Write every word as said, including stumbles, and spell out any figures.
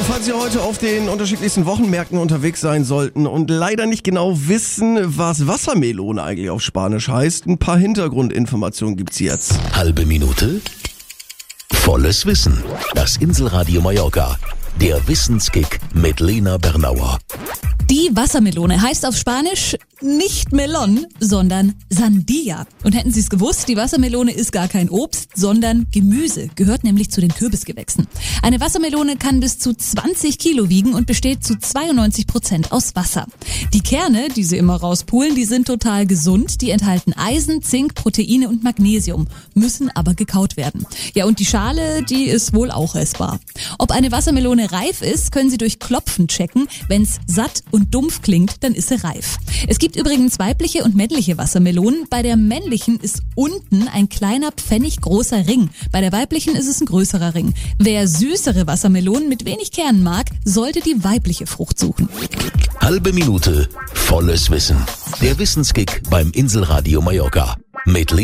falls Sie heute auf den unterschiedlichsten Wochenmärkten unterwegs sein sollten und leider nicht genau wissen, was Wassermelone eigentlich auf Spanisch heißt, ein paar Hintergrundinformationen gibt's jetzt. Halbe Minute, volles Wissen. Das Inselradio Mallorca. Der Wissenskick mit Lena Bernauer. Die Wassermelone heißt auf Spanisch nicht Melon, sondern Sandia. Und hätten Sie es gewusst, die Wassermelone ist gar kein Obst, sondern Gemüse, gehört nämlich zu den Kürbisgewächsen. Eine Wassermelone kann bis zu zwanzig Kilo wiegen und besteht zu zweiundneunzig Prozent aus Wasser. Die Kerne, die Sie immer rauspulen, die sind total gesund, die enthalten Eisen, Zink, Proteine und Magnesium, müssen aber gekaut werden. Ja, und die Schale, die ist wohl auch essbar. Ob eine Wassermelone reif ist, können Sie durch Klopfen checken. Wenn's satt und dumpf klingt, dann ist sie reif. Es gibt übrigens weibliche und männliche Wassermelonen. Bei der männlichen ist unten ein kleiner pfenniggroßer Ring. Bei der weiblichen ist es ein größerer Ring. Wer süßere Wassermelonen mit wenig Kernen mag, sollte die weibliche Frucht suchen. Halbe Minute, volles Wissen. Der Wissenskick beim Inselradio Mallorca. Mit